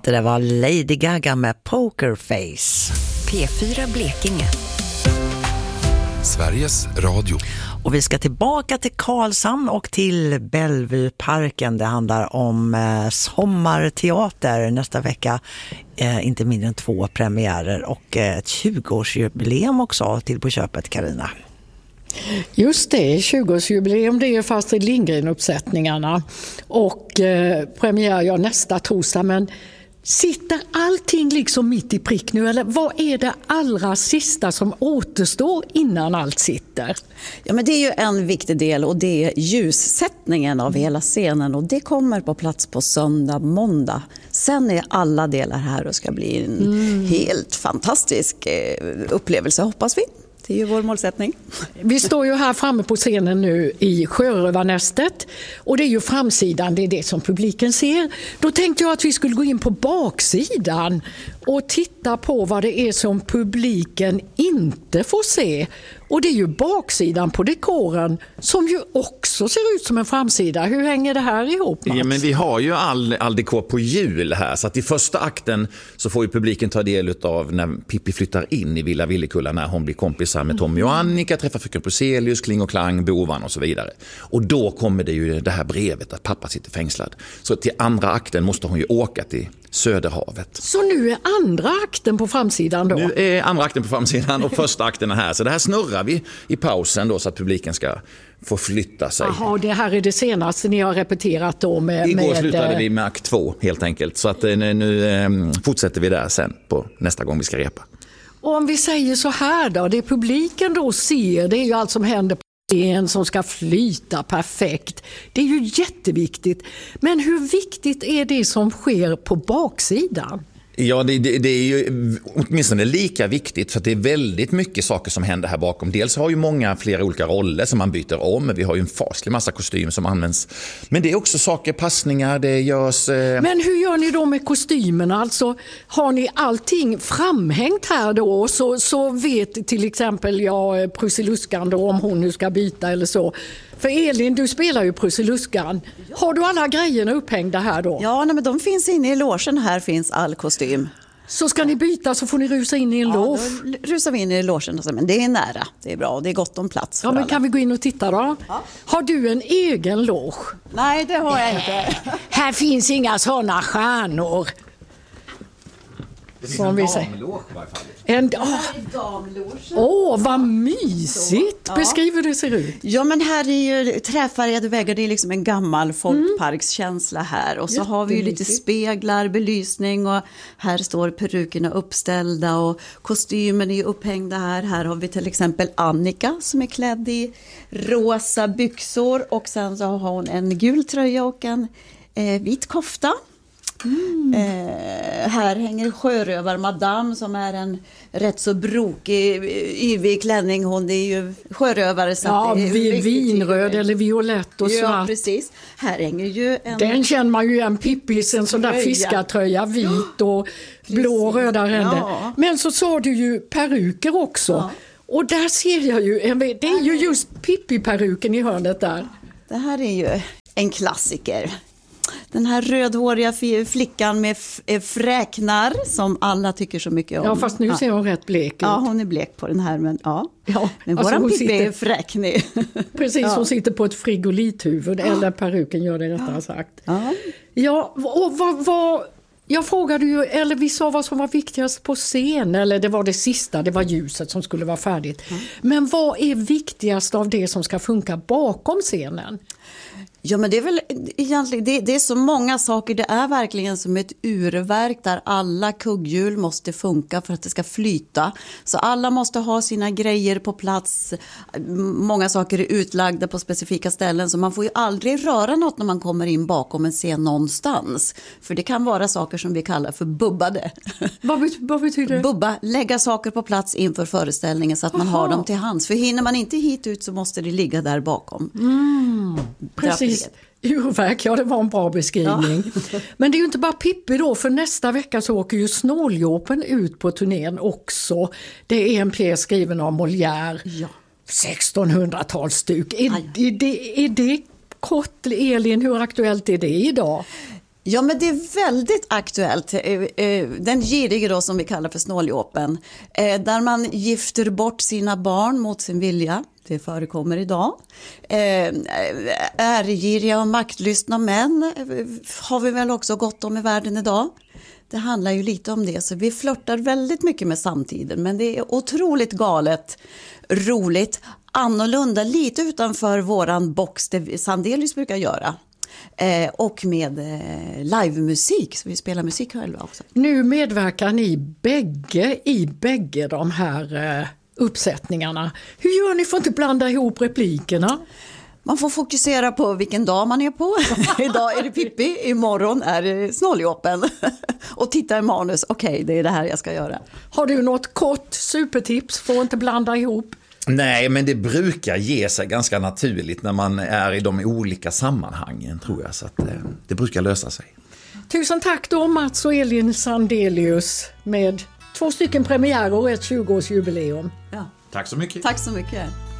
Det där var Lady Gaga med Pokerface. P4 Blekinge. Sveriges Radio. Och vi ska tillbaka till Karlshamn och till Bellevueparken. Det handlar om sommarteater nästa vecka. Inte mindre än 2 premiärer och ett 20-årsjubileum också till på köpet, Carina. Just det, 20-årsjubileum, det är fast i Lindgren-uppsättningarna. Och premiär nästa torsdag, men sitter allting liksom mitt i prick nu, eller vad är det allra sista som återstår innan allt sitter? Ja, men det är ju en viktig del, och det är ljussättningen av hela scenen, och det kommer på plats på söndag, måndag. Sen är alla delar här och ska bli en helt fantastisk upplevelse, hoppas vi. Det är ju vår målsättning. Vi står ju här framme på scenen nu i Sjörövarnästet, och det är ju framsidan, det är det som publiken ser. Då tänkte jag att vi skulle gå in på baksidan och titta på vad det är som publiken inte får se. Och det är ju baksidan på dekoren som ju också ser ut som en framsida. Hur hänger det här ihop, Mats? Ja, men vi har ju all dekor på jul här. Så att i första akten så får ju publiken ta del av när Pippi flyttar in i Villa Villekulla, när hon blir kompisar med Tommy och Annika, träffar fröken Pruselius, Kling och Klang, Bovan och så vidare. Och då kommer det ju det här brevet att pappa sitter fängslad. Så till andra akten måste hon ju åka till Söderhavet. Så nu är andra akten på framsidan då? Nu är andra akten på framsidan och första akten är här. Så det här snurrar vi i pausen då, så att publiken ska få flytta sig. Jaha, det här är det senaste ni har repeterat då med... Igår slutade vi med akt 2 helt enkelt. Så att nu fortsätter vi där sen på nästa gång vi ska repa. Och om vi säger så här då, det publiken då ser, det är ju allt som händer på scen som ska flyta perfekt. Det är ju jätteviktigt. Men hur viktigt är det som sker på baksidan? Ja, det är ju åtminstone lika viktigt, för att det är väldigt mycket saker som händer här bakom. Dels har ju många flera olika roller som man byter om. Vi har ju en faslig massa kostymer som används. Men det är också saker, passningar, det görs... Men hur gör ni då med kostymerna? Alltså, har ni allting framhängt här då? Så vet till exempel Prussiluskan då, om hon nu ska byta eller så. För Elin, du spelar ju Prussiluskan. Har du alla grejerna upphängda här då? Ja, men de finns inne i logen. Här finns all kostym. Så ska ni byta så får ni rusa in i en loge? Ja, då rusar vi in i logen. Men det är nära, det är bra och det är gott om plats för men alla. kan vi gå in och titta då? Ja. Har du en egen loge? Nej, det har jag inte. Här finns inga sådana stjärnor. Det finns en damloge i varje fall. Vad mysigt! Ja. Beskriv hur det ser ut. Ja, men här är ju träfärgade väggar. Det är liksom en gammal folkparkskänsla här. Och så har vi ju lite speglar, belysning, och här står perukerna uppställda och kostymen är ju upphängda här. Här har vi till exempel Annika som är klädd i rosa byxor, och sen så har hon en gul tröja och en vit kofta. Här hänger sjörövar Madame som är en rätt så brokig, yvig klänning. Hon är ju sjörövare. Så vinröd eller violett och svart. Ja, precis. Här hänger ju en... Den känner man ju igen, Pippis, en sån där fiskartröja, vit och blå och röda ränder. Ja. Men så sa du ju peruker också. Ja. Och där ser jag ju, det är ju just Pippi-peruken i hörnet där. Det här är ju en klassiker. Den här rödhåriga flickan med fräknar som alla tycker så mycket om. Ja, fast nu ser hon rätt blek ut. Ja, hon är blek på den här, men men alltså våran Pippi är fräknig. Precis, hon sitter på ett frigolithuvud, eller peruken gör det rättare sagt. Ja, och jag frågade ju, eller vi sa vad som var viktigast på scen, eller det var det sista, det var ljuset som skulle vara färdigt. Men vad är viktigast av det som ska funka bakom scenen? Ja, men det är väl egentligen, det är så många saker. Det är verkligen som ett urverk där alla kugghjul måste funka för att det ska flyta. Så alla måste ha sina grejer på plats. Många saker är utlagda på specifika ställen, så man får ju aldrig röra något när man kommer in bakom en scen någonstans. För det kan vara saker som vi kallar för bubbade. Vad betyder det? Bubba, lägga saker på plats inför föreställningen så att man har dem till hands. För hinner man inte hit ut så måste det ligga där bakom. Precis. Urverk, det var en bra beskrivning. Ja. Men det är ju inte bara Pippi då, för nästa vecka så åker ju Snåljåpen ut på turnén också. Det är en pjäs skriven av Molière. Ja. 1600-talsstuk. Är det kort, Elin, hur aktuellt är det idag? Ja, men det är väldigt aktuellt. Den girige då som vi kallar för snåljåpen. Där man gifter bort sina barn mot sin vilja. Det förekommer idag. Ärgiriga och maktlystna män har vi väl också gott om i världen idag. Det handlar ju lite om det, så vi flörtar väldigt mycket med samtiden. Men det är otroligt galet, roligt, annorlunda, lite utanför våran box, det Sandelius brukar göra. Och med livemusik, så vi spelar musik själva också. Nu medverkar ni i bägge de här uppsättningarna. Hur gör ni för att inte blanda ihop replikerna? Man får fokusera på vilken dag man är på. Idag är det Pippi, imorgon är det snåljåpen. Och titta i manus, okej, det är det här jag ska göra. Har du något kort supertips för att inte blanda ihop? Nej, men det brukar ge sig ganska naturligt när man är i de olika sammanhangen, tror jag. Så att det brukar lösa sig. Tusen tack då, Mats och Elin Sandelius, med 2 stycken premiärer och ett 20-årsjubileum. Ja. Tack så mycket. Tack så mycket.